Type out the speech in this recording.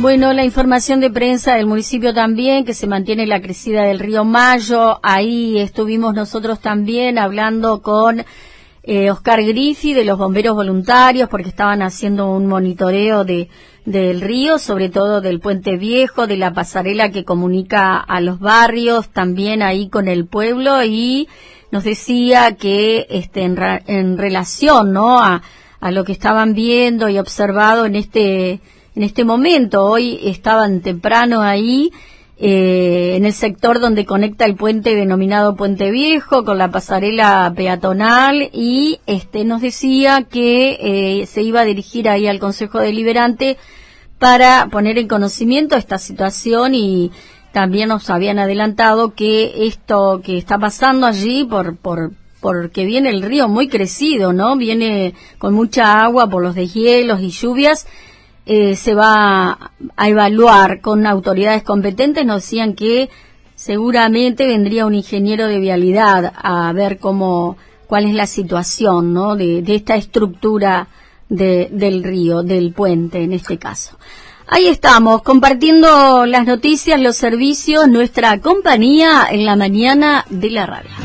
Bueno, la información de prensa del municipio también, que se mantiene la crecida del río Mayo. Ahí estuvimos nosotros también hablando con Oscar Griffi de los bomberos voluntarios, porque estaban haciendo un monitoreo del río, sobre todo del Puente Viejo, de la pasarela que comunica a los barrios, también ahí con el pueblo, y nos decía que en relación, ¿no?, a lo que estaban viendo y observado en este momento. Hoy estaban temprano ahí, en el sector donde conecta el puente denominado Puente Viejo con la pasarela peatonal, y nos decía que se iba a dirigir ahí al Consejo Deliberante para poner en conocimiento esta situación, y también nos habían adelantado que esto que está pasando allí porque viene el río muy crecido, ¿no? Viene con mucha agua por los deshielos y lluvias. Se va a evaluar con autoridades competentes. Nos decían que seguramente vendría un ingeniero de vialidad a ver cuál es la situación, ¿no?, de esta estructura del río, del puente en este caso. Ahí estamos, compartiendo las noticias, los servicios, nuestra compañía en la mañana de la radio.